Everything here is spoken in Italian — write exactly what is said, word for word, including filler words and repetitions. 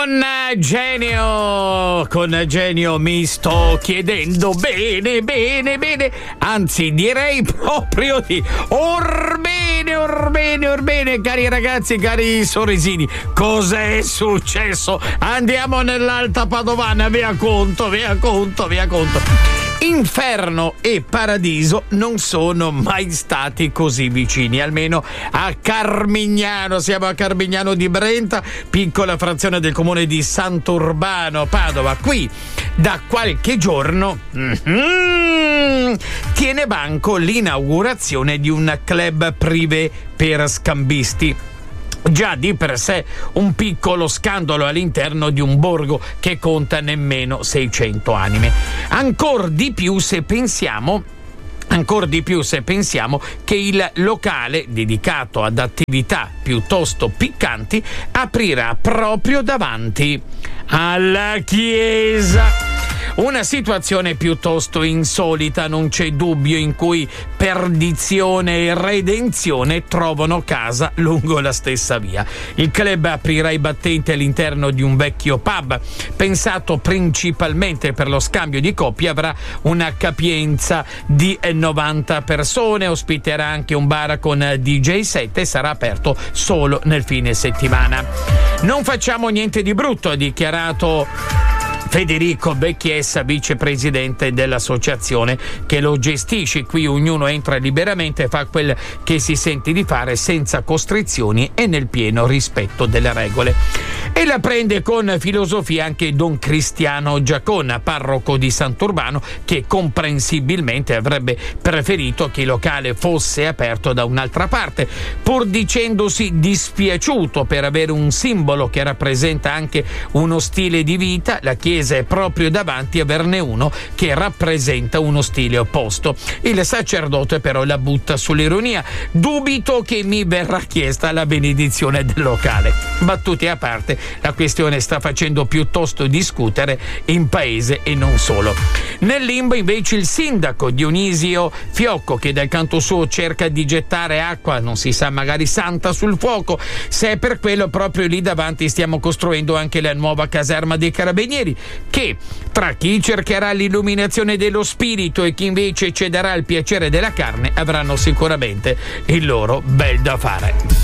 Con Genio, con Genio mi sto chiedendo bene, bene, bene, anzi direi proprio di orbene, orbene, orbene, cari ragazzi, cari sorrisini, cos'è successo? Andiamo nell'Alta Padovana, via conto, via conto, via conto. Inferno e paradiso non sono mai stati così vicini, almeno a Carmignano. Siamo a Carmignano di Brenta, piccola frazione del comune di Sant'Urbano, Padova. Qui da qualche giorno mm-hmm, tiene banco l'inaugurazione di un club privé per scambisti. Già di per sé un piccolo scandalo all'interno di un borgo che conta nemmeno seicento anime. Ancor di più se pensiamo Ancora di più se pensiamo che il locale dedicato ad attività piuttosto piccanti aprirà proprio davanti alla chiesa. Una situazione piuttosto insolita, non c'è dubbio, in cui perdizione e redenzione trovano casa lungo la stessa via. Il club aprirà i battenti all'interno di un vecchio pub, pensato principalmente per lo scambio di coppie. Avrà una capienza di novanta persone, ospiterà anche un bar con D J set e sarà aperto solo nel fine settimana. Non facciamo niente di brutto, ha dichiarato Federico Becchiessa, vicepresidente dell'associazione che lo gestisce. Qui ognuno entra liberamente e fa quel che si sente di fare, senza costrizioni e nel pieno rispetto delle regole. E la prende con filosofia anche Don Cristiano Giaconna, parroco di Sant'Urbano, che comprensibilmente avrebbe preferito che il locale fosse aperto da un'altra parte, pur dicendosi dispiaciuto per avere un simbolo che rappresenta anche uno stile di vita. La Chiesa è proprio davanti, averne uno che rappresenta uno stile opposto. Il sacerdote però la butta sull'ironia: dubito che mi verrà chiesta la benedizione del locale. Battute a parte, la questione sta facendo piuttosto discutere in paese e non solo. Nel limbo invece il sindaco Dionisio Fiocco, che dal canto suo cerca di gettare acqua, non si sa, magari santa, sul fuoco. Se è per quello, proprio lì davanti stiamo costruendo anche la nuova caserma dei carabinieri, che tra chi cercherà l'illuminazione dello spirito e chi invece cederà il piacere della carne avranno sicuramente il loro bel da fare.